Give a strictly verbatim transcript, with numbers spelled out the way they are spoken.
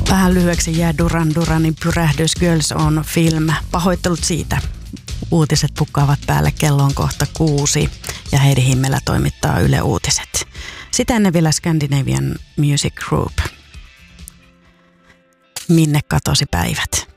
Vähän lyhyeksi jää Duran Duranin Pyrähdys Girls on Film. Pahoittelut siitä. Uutiset pukkaavat päälle, kello on kohta kuusi ja Heidi Himmelä toimittaa Yle Uutiset. Sitä ennen vielä Scandinavian Music Group. Minne katosi päivät?